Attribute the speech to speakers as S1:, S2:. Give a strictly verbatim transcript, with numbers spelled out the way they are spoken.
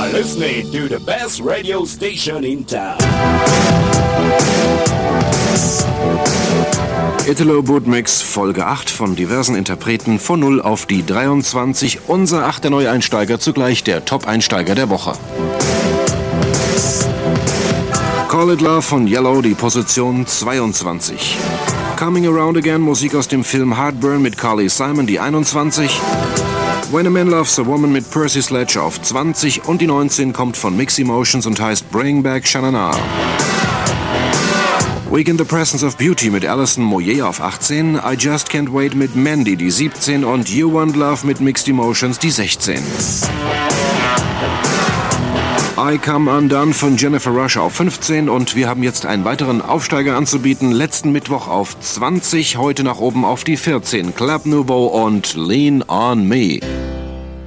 S1: are listening to the best radio station in town.
S2: Italo Bootmix, Folge acht von diversen Interpreten von null auf die dreiundzwanzig. Unser achter Neueinsteiger, zugleich der Top-Einsteiger der Woche. Call It Love von Yellow, die Position zweiundzwanzig. Coming Around Again, Musik aus dem Film Heartburn mit Carly Simon, die einundzwanzig. When a Man Loves a Woman mit Percy Sledge auf zwanzig und die neunzehn kommt von Mixed Emotions und heißt Bring Back Sha-Na-Na. Week in the Presence of Beauty mit Alison Moyet auf achtzehn, I Just Can't Wait mit Mandy, die siebzehn und You Want Love mit Mixed Emotions, die sechzehn. I Come Undone von Jennifer Rush auf fünfzehn und wir haben jetzt einen weiteren Aufsteiger anzubieten. Letzten Mittwoch auf zwanzig, heute nach oben auf die vierzehn. Club Nouveau und Lean on Me.